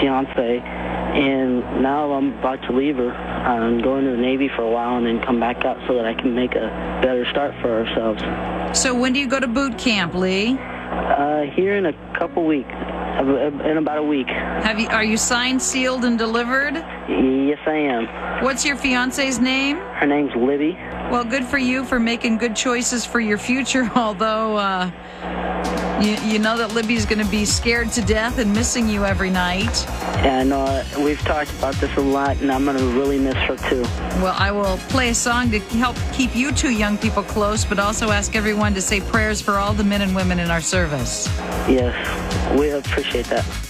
fiance, and now I'm about to leave her. I'm going to the Navy for a while and then come back out so that I can make a better start for ourselves. So when do you go to boot camp, Lee? Here in a couple weeks, in about a week. Are you signed, sealed, and delivered? Yes, I am. What's your fiance's name? Her name's Libby. Well, good for you for making good choices for your future, although you know that Libby's going to be scared to death and missing you every night. Yeah, I know. We've talked about this a lot, and I'm going to really miss her, too. Well, I will play a song to help keep you two young people close, but also ask everyone to say prayers for all the men and women in our service. Yes, we appreciate that.